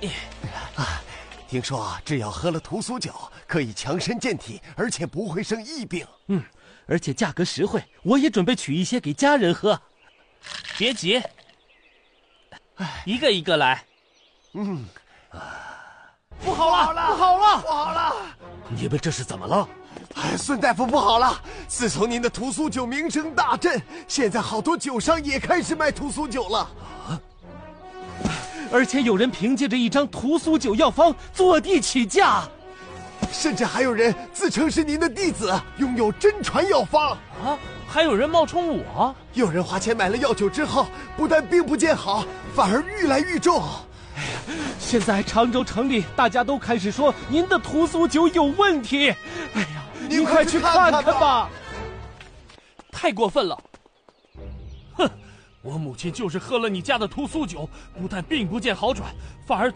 听说只要喝了屠苏酒，可以强身健体，而且不会生疫病。 而且价格实惠，我也准备取一些给家人喝。 别急，一个一个来。 不好了！ 你们这是怎么了？ 孙大夫，不好了！自从您的屠苏酒名声大振，现在好多酒商也开始卖屠苏酒了。 而且有人凭借着一张屠苏酒药方坐地起价， 甚至还有人自称是您的弟子，拥有真传药方。 啊，还有人冒充我？ 有人花钱买了药酒之后，不但病不见好，反而愈来愈重。 现在常州城里大家都开始说您的屠苏酒有问题。哎呀，您快去看看吧！ 太过分了！哼，我母亲就是喝了你家的屠苏酒，不但病不见好转，反而